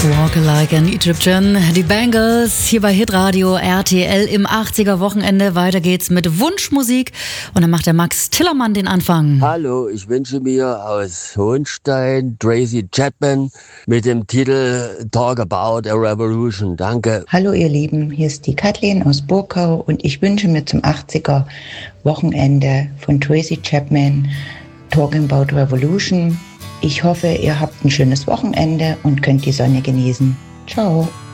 Walk Like an Egyptian. Die Bangles hier bei Hitradio RTL im 80er Wochenende. Weiter geht's mit Wunschmusik. Und dann macht der Max Tillermann den Anfang. Hallo, ich wünsche mir aus Hohenstein Tracy Chapman mit dem Titel Talk About a Revolution. Danke. Hallo ihr Lieben, hier ist die Kathleen aus Burkau und ich wünsche mir zum 80er Wochenende von Tracy Chapman Talking About Revolution. Ich hoffe, ihr habt ein schönes Wochenende und könnt die Sonne genießen. Ciao.